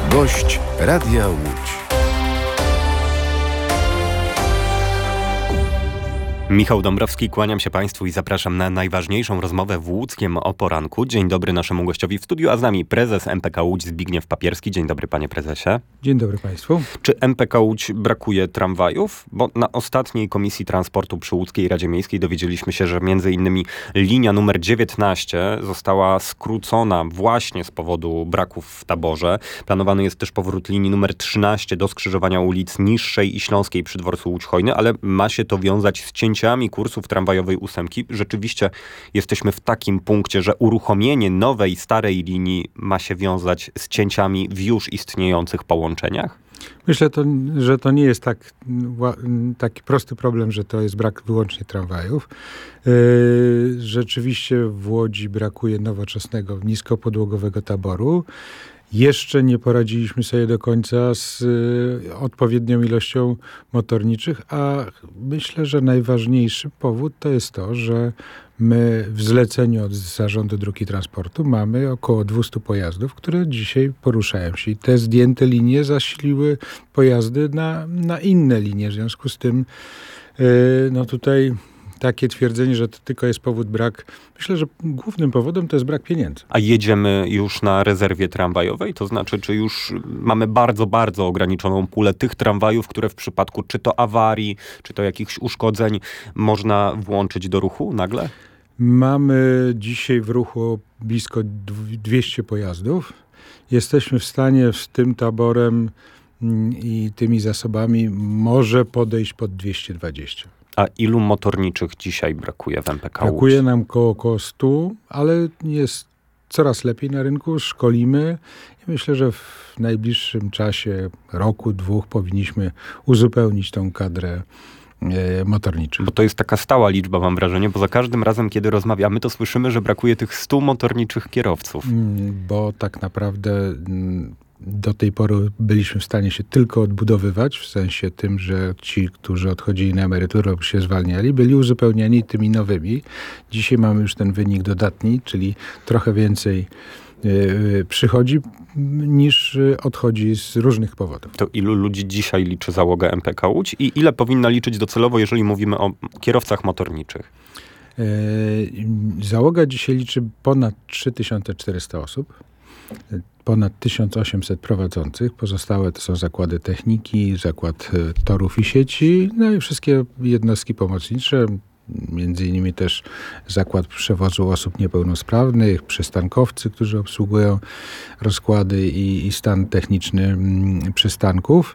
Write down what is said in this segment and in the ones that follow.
Gość Radia Łódź. Michał Dąbrowski, kłaniam się Państwu i zapraszam na najważniejszą rozmowę w Łódzkiem o poranku. Dzień dobry naszemu gościowi w studiu, a z nami prezes MPK Łódź Zbigniew Papierski. Dzień dobry, panie prezesie. Dzień dobry Państwu. Czy MPK Łódź brakuje tramwajów? Bo na ostatniej Komisji Transportu przy Łódzkiej Radzie Miejskiej dowiedzieliśmy się, że między innymi linia numer 19 została skrócona właśnie z powodu braków w taborze. Planowany jest też powrót linii numer 13 do skrzyżowania ulic Niższej i Śląskiej przy dworcu Łódź-Hojny, ale ma się to wiązać z cięciami kursów tramwajowej 8. Rzeczywiście jesteśmy w takim punkcie, że uruchomienie nowej, starej linii ma się wiązać z cięciami w już istniejących połączeniach? Myślę, że to nie jest taki prosty problem, że to jest brak wyłącznie tramwajów. Rzeczywiście w Łodzi brakuje nowoczesnego, niskopodłogowego taboru. Jeszcze nie poradziliśmy sobie do końca z odpowiednią ilością motorniczych, a myślę, że najważniejszy powód to jest to, że my w zleceniu od Zarządu Dróg i Transportu mamy około 200 pojazdów, które dzisiaj poruszają się. I te zdjęte linie zasiliły pojazdy na inne linie. W związku z tym tutaj takie twierdzenie, że to tylko jest brak. Myślę, że głównym powodem to jest brak pieniędzy. A jedziemy już na rezerwie tramwajowej? To znaczy, czy już mamy bardzo, bardzo ograniczoną pulę tych tramwajów, które w przypadku czy to awarii, czy to jakichś uszkodzeń można włączyć do ruchu nagle? Mamy dzisiaj w ruchu blisko 200 pojazdów. Jesteśmy w stanie z tym taborem i tymi zasobami może podejść pod 220. A ilu motorniczych dzisiaj brakuje w MPK Łódź? Brakuje nam około 100, ale jest coraz lepiej na rynku, szkolimy. I myślę, że w najbliższym czasie, roku, 2 powinniśmy uzupełnić tą kadrę motorniczych. Bo to jest taka stała liczba, mam wrażenie, bo za każdym razem, kiedy rozmawiamy, to słyszymy, że brakuje tych 100 motorniczych kierowców. Bo tak naprawdę do tej pory byliśmy w stanie się tylko odbudowywać, w sensie tym, że ci, którzy odchodzili na emeryturę lub się zwalniali, byli uzupełniani tymi nowymi. Dzisiaj mamy już ten wynik dodatni, czyli trochę więcej przychodzi niż odchodzi z różnych powodów. To ilu ludzi dzisiaj liczy załoga MPK Łódź i ile powinna liczyć docelowo, jeżeli mówimy o kierowcach motorniczych? Załoga dzisiaj liczy ponad 3400 osób. Ponad 1800 prowadzących. Pozostałe to są zakłady techniki, zakład torów i sieci, no i wszystkie jednostki pomocnicze, między innymi też zakład przewozu osób niepełnosprawnych, przystankowcy, którzy obsługują rozkłady i stan techniczny przystanków.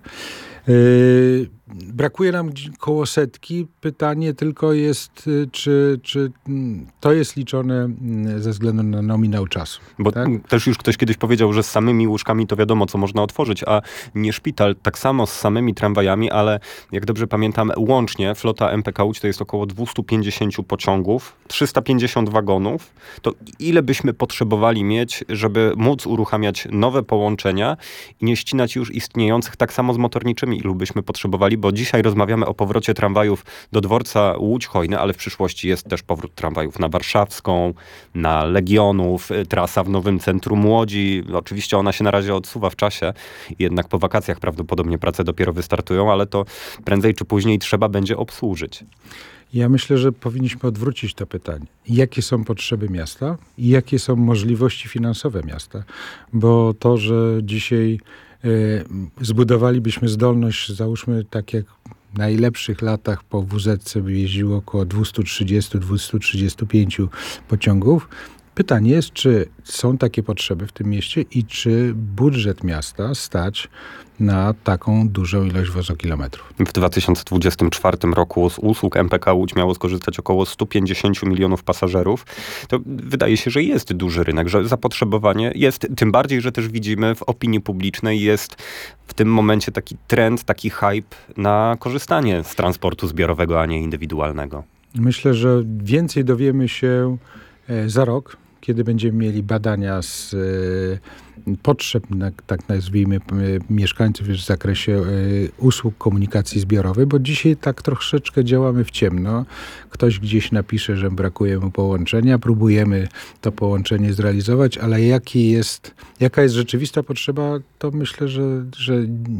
Brakuje nam koło 100. Pytanie tylko jest, czy to jest liczone ze względu na nominał czasu. Bo tak? Też już ktoś kiedyś powiedział, że z samymi łóżkami to wiadomo, co można otworzyć, a nie szpital. Tak samo z samymi tramwajami, ale jak dobrze pamiętam, łącznie flota MPK Łódź to jest około 250 pociągów, 350 wagonów. To ile byśmy potrzebowali mieć, żeby móc uruchamiać nowe połączenia i nie ścinać już istniejących, tak samo z motorniczymi, ilu byśmy potrzebowali, bo dzisiaj rozmawiamy o powrocie tramwajów do dworca Łódź-Hojny, ale w przyszłości jest też powrót tramwajów na Warszawską, na Legionów, trasa w nowym centrum Łodzi. Oczywiście ona się na razie odsuwa w czasie, jednak po wakacjach prawdopodobnie prace dopiero wystartują, ale to prędzej czy później trzeba będzie obsłużyć. Ja myślę, że powinniśmy odwrócić to pytanie. Jakie są potrzeby miasta i jakie są możliwości finansowe miasta? Bo to, że dzisiaj zbudowalibyśmy zdolność, załóżmy tak jak w najlepszych latach po WZ by jeździło około 230-235 pociągów. Pytanie jest, czy są takie potrzeby w tym mieście i czy budżet miasta stać na taką dużą ilość wozokilometrów. W 2024 roku z usług MPK Łódź miało skorzystać około 150 milionów pasażerów. To wydaje się, że jest duży rynek, że zapotrzebowanie jest, tym bardziej, że też widzimy w opinii publicznej jest w tym momencie taki trend, taki hype na korzystanie z transportu zbiorowego, a nie indywidualnego. Myślę, że więcej dowiemy się za rok, kiedy będziemy mieli badania z potrzeb, tak nazwijmy, mieszkańców w zakresie usług komunikacji zbiorowej, bo dzisiaj tak troszeczkę działamy w ciemno. Ktoś gdzieś napisze, że brakuje mu połączenia, próbujemy to połączenie zrealizować, ale jaka jest rzeczywista potrzeba, to myślę, że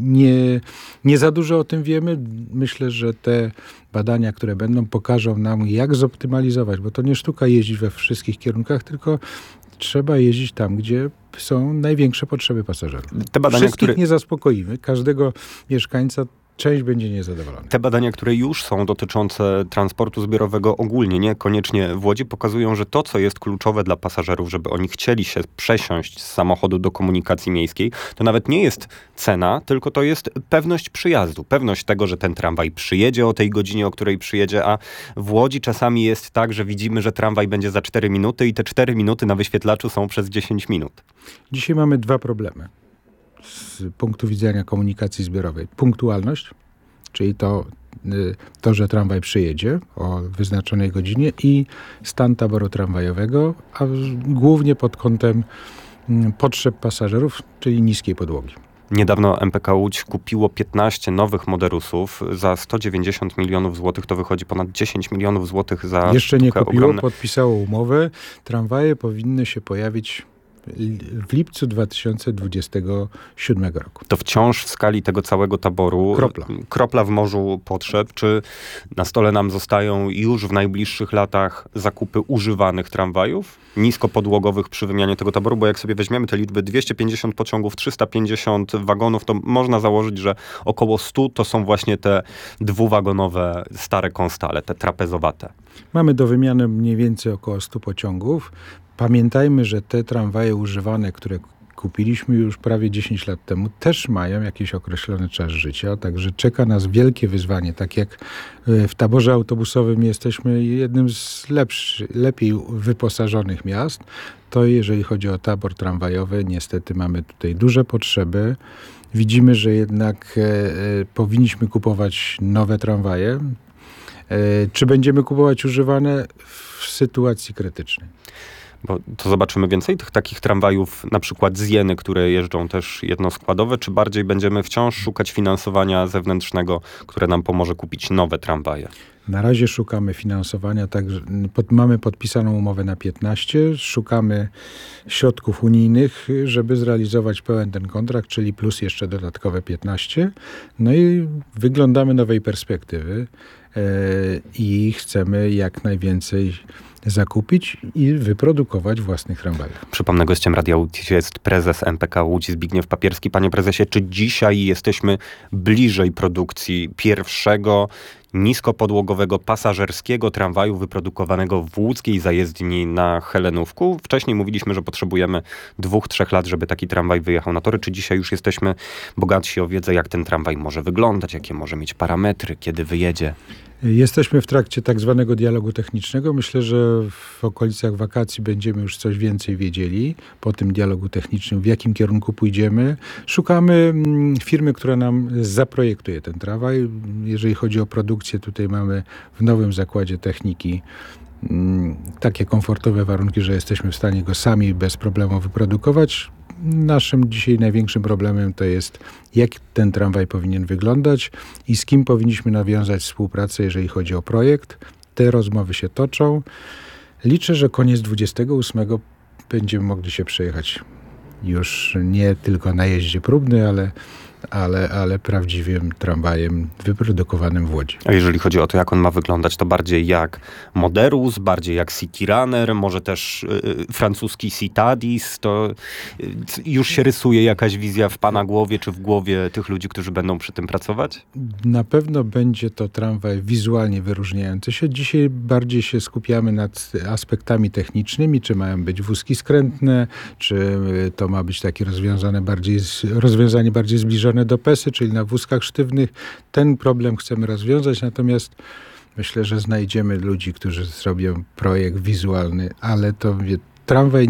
nie za dużo o tym wiemy. Myślę, że te badania, które będą, pokażą nam, jak zoptymalizować, bo to nie sztuka jeździć we wszystkich kierunkach, tylko trzeba jeździć tam, gdzie są największe potrzeby pasażerów. Te badania, wszystkich nie zaspokoimy. Każdego mieszkańca część będzie niezadowolona. Te badania, które już są dotyczące transportu zbiorowego ogólnie, niekoniecznie w Łodzi, pokazują, że to, co jest kluczowe dla pasażerów, żeby oni chcieli się przesiąść z samochodu do komunikacji miejskiej, to nawet nie jest cena, tylko to jest pewność przyjazdu. Pewność tego, że ten tramwaj przyjedzie o tej godzinie, o której przyjedzie, a w Łodzi czasami jest tak, że widzimy, że tramwaj będzie za 4 minuty i te 4 minuty na wyświetlaczu są przez 10 minut. Dzisiaj mamy 2 problemy z punktu widzenia komunikacji zbiorowej. Punktualność, czyli to, że tramwaj przyjedzie o wyznaczonej godzinie, i stan taboru tramwajowego, a głównie pod kątem potrzeb pasażerów, czyli niskiej podłogi. Niedawno MPK Łódź kupiło 15 nowych Moderusów za 190 milionów złotych. To wychodzi ponad 10 milionów złotych za Jeszcze nie sztukę kupiło, ogromne. podpisało umowę. Tramwaje powinny się pojawić w lipcu 2027 roku. To wciąż w skali tego całego taboru kropla w morzu potrzeb. Czy na stole nam zostają już w najbliższych latach zakupy używanych tramwajów, niskopodłogowych przy wymianie tego taboru? Bo jak sobie weźmiemy te liczby, 250 pociągów, 350 wagonów, to można założyć, że około 100 to są właśnie te dwuwagonowe stare konstale, te trapezowate. Mamy do wymiany mniej więcej około 100 pociągów. Pamiętajmy, że te tramwaje używane, które kupiliśmy już prawie 10 lat temu, też mają jakiś określony czas życia, także czeka nas wielkie wyzwanie. Tak jak w taborze autobusowym jesteśmy jednym z lepiej wyposażonych miast, to jeżeli chodzi o tabor tramwajowy, niestety mamy tutaj duże potrzeby. Widzimy, że jednak powinniśmy kupować nowe tramwaje. Czy będziemy kupować używane? W sytuacji krytycznej. Bo to zobaczymy więcej tych takich tramwajów, na przykład z Jeny, które jeżdżą też jednoskładowe, czy bardziej będziemy wciąż szukać finansowania zewnętrznego, które nam pomoże kupić nowe tramwaje? Na razie szukamy finansowania, także mamy podpisaną umowę na 15, szukamy środków unijnych, żeby zrealizować pełen ten kontrakt, czyli plus jeszcze dodatkowe 15. No i wyglądamy nowej perspektywy i chcemy jak najwięcej zakupić i wyprodukować własnych tramwajów. Przypomnę, gościem Radia Łódź jest prezes MPK Łódź Zbigniew Papierski. Panie prezesie, czy dzisiaj jesteśmy bliżej produkcji pierwszego niskopodłogowego pasażerskiego tramwaju wyprodukowanego w łódzkiej zajezdni na Helenówku? Wcześniej mówiliśmy, że potrzebujemy 2-3 lat, żeby taki tramwaj wyjechał na tory. Czy dzisiaj już jesteśmy bogatsi o wiedzę, jak ten tramwaj może wyglądać, jakie może mieć parametry, kiedy wyjedzie? Jesteśmy w trakcie tak zwanego dialogu technicznego. Myślę, że w okolicach wakacji będziemy już coś więcej wiedzieli po tym dialogu technicznym, w jakim kierunku pójdziemy. Szukamy firmy, która nam zaprojektuje ten tramwaj. Jeżeli chodzi o produkcję, tutaj mamy w nowym zakładzie techniki takie komfortowe warunki, że jesteśmy w stanie go sami bez problemu wyprodukować. Naszym dzisiaj największym problemem to jest, jak ten tramwaj powinien wyglądać i z kim powinniśmy nawiązać współpracę, jeżeli chodzi o projekt. Te rozmowy się toczą. Liczę, że koniec 28 będziemy mogli się przejechać już nie tylko na jeździe próbny, ale prawdziwym tramwajem wyprodukowanym w Łodzi. A jeżeli chodzi o to, jak on ma wyglądać, to bardziej jak Moderus, bardziej jak City Runner, może też francuski Citadis, to już się rysuje jakaś wizja w pana głowie, czy w głowie tych ludzi, którzy będą przy tym pracować? Na pewno będzie to tramwaj wizualnie wyróżniający się. Dzisiaj bardziej się skupiamy nad aspektami technicznymi, czy mają być wózki skrętne, czy to ma być takie rozwiązanie bardziej zbliżone do PESY, czyli na wózkach sztywnych. Ten problem chcemy rozwiązać, natomiast myślę, że znajdziemy ludzi, którzy zrobią projekt wizualny, ale to tramwaj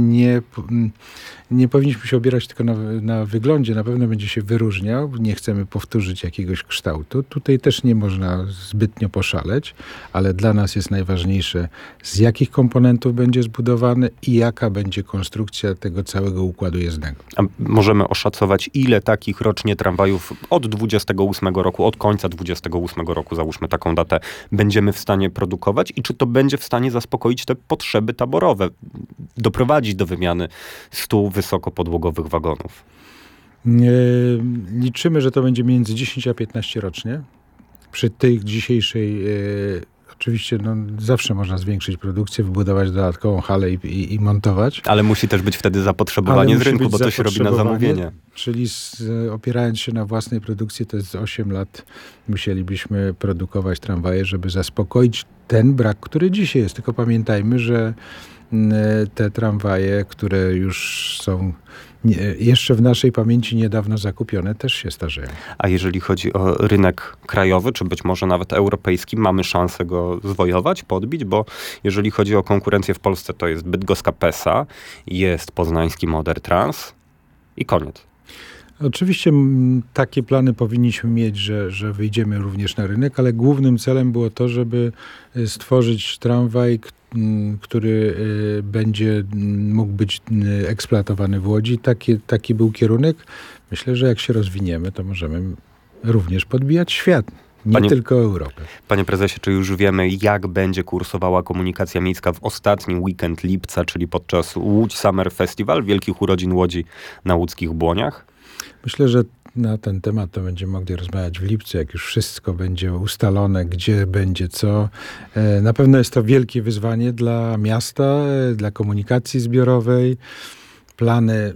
nie powinniśmy się opierać tylko na wyglądzie. Na pewno będzie się wyróżniał. Nie chcemy powtórzyć jakiegoś kształtu. Tutaj też nie można zbytnio poszaleć, ale dla nas jest najważniejsze, z jakich komponentów będzie zbudowany i jaka będzie konstrukcja tego całego układu jezdnego. A możemy oszacować, ile takich rocznie tramwajów od 28 roku, od końca 28 roku, załóżmy taką datę, będziemy w stanie produkować i czy to będzie w stanie zaspokoić te potrzeby taborowe, doprowadzić do wymiany 100 wysokopodłogowych wagonów? Liczymy, że to będzie między 10 a 15 rocznie. Przy tej dzisiejszej, oczywiście zawsze można zwiększyć produkcję, wybudować dodatkową halę i montować. Ale musi też być wtedy zapotrzebowanie z rynku, bo to się robi na zamówienie. Czyli opierając się na własnej produkcji, to jest 8 lat musielibyśmy produkować tramwaje, żeby zaspokoić ten brak, który dzisiaj jest. Tylko pamiętajmy, że te tramwaje, które już są jeszcze w naszej pamięci niedawno zakupione, też się starzeją. A jeżeli chodzi o rynek krajowy, czy być może nawet europejski, mamy szansę go zwojować, podbić, bo jeżeli chodzi o konkurencję w Polsce, to jest bydgoska PESA, jest poznański Moder Trans i koniec. Oczywiście takie plany powinniśmy mieć, że wyjdziemy również na rynek, ale głównym celem było to, żeby stworzyć tramwaj, który będzie mógł być eksploatowany w Łodzi. Taki był kierunek. Myślę, że jak się rozwiniemy, to możemy również podbijać świat. Nie tylko Europę. Panie prezesie, czy już wiemy, jak będzie kursowała komunikacja miejska w ostatni weekend lipca, czyli podczas Łódź Summer Festival, wielkich urodzin Łodzi na łódzkich Błoniach? Myślę, że na ten temat to będziemy mogli rozmawiać w lipcu, jak już wszystko będzie ustalone, gdzie będzie co. Na pewno jest to wielkie wyzwanie dla miasta, dla komunikacji zbiorowej. Plany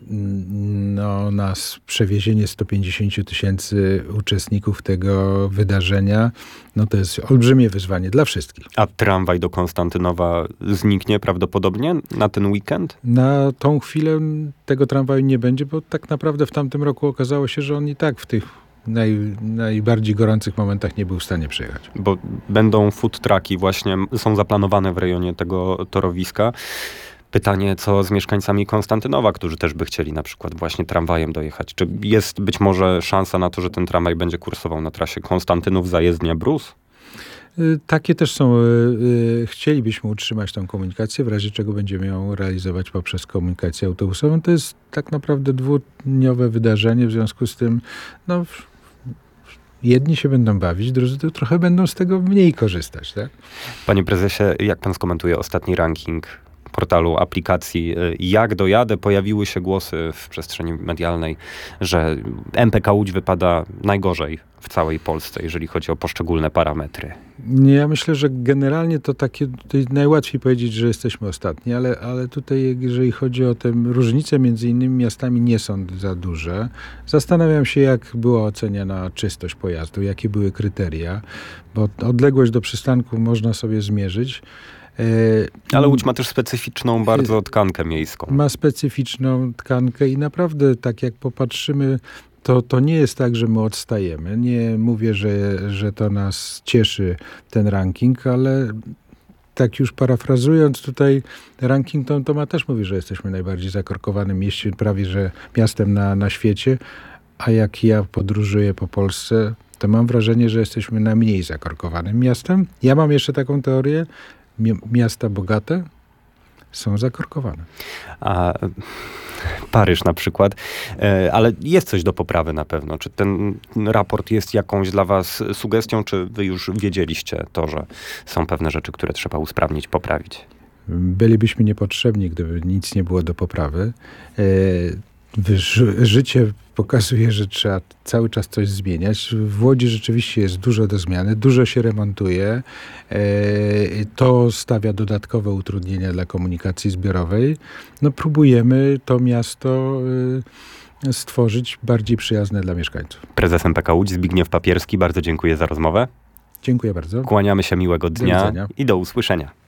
na przewiezienie 150 000 uczestników tego wydarzenia, to jest olbrzymie wyzwanie dla wszystkich. A tramwaj do Konstantynowa zniknie prawdopodobnie na ten weekend? Na tą chwilę tego tramwaju nie będzie, bo tak naprawdę w tamtym roku okazało się, że on i tak w tych najbardziej gorących momentach nie był w stanie przyjechać. Bo będą food trucki właśnie, są zaplanowane w rejonie tego torowiska. Pytanie, co z mieszkańcami Konstantynowa, którzy też by chcieli na przykład właśnie tramwajem dojechać? Czy jest być może szansa na to, że ten tramwaj będzie kursował na trasie Konstantynów-Zajezdnia-Brus? Takie też są. Chcielibyśmy utrzymać tą komunikację, w razie czego będziemy ją realizować poprzez komunikację autobusową. To jest tak naprawdę dwudniowe wydarzenie, w związku z tym jedni się będą bawić, drudzy to trochę będą z tego mniej korzystać. Tak? Panie prezesie, jak pan skomentuje ostatni ranking portalu aplikacji Jak dojadę? Pojawiły się głosy w przestrzeni medialnej, że MPK Łódź wypada najgorzej w całej Polsce, jeżeli chodzi o poszczególne parametry. Ja myślę, że generalnie to najłatwiej powiedzieć, że jesteśmy ostatni, ale tutaj jeżeli chodzi o te różnice między innymi miastami nie są za duże. Zastanawiam się, jak była oceniana czystość pojazdu, jakie były kryteria, bo odległość do przystanku można sobie zmierzyć. Ale Łódź ma też specyficzną bardzo tkankę miejską. Ma specyficzną tkankę i naprawdę tak jak popatrzymy, to nie jest tak, że my odstajemy. Nie mówię, że to nas cieszy ten ranking, ale tak już parafrazując tutaj ranking, to też mówi, że jesteśmy najbardziej zakorkowanym mieście, prawie że miastem na świecie, a jak ja podróżuję po Polsce, to mam wrażenie, że jesteśmy najmniej zakorkowanym miastem. Ja mam jeszcze taką teorię, miasta bogate są zakorkowane. A Paryż na przykład, ale jest coś do poprawy na pewno. Czy ten raport jest jakąś dla was sugestią, czy wy już wiedzieliście to, że są pewne rzeczy, które trzeba usprawnić, poprawić? Bylibyśmy niepotrzebni, gdyby nic nie było do poprawy. Życie pokazuje, że trzeba cały czas coś zmieniać. W Łodzi rzeczywiście jest dużo do zmiany, dużo się remontuje. To stawia dodatkowe utrudnienia dla komunikacji zbiorowej. Próbujemy to miasto stworzyć bardziej przyjazne dla mieszkańców. Prezes MPK Łódź Zbigniew Papierski, bardzo dziękuję za rozmowę. Dziękuję bardzo. Kłaniamy się, miłego dnia i do usłyszenia.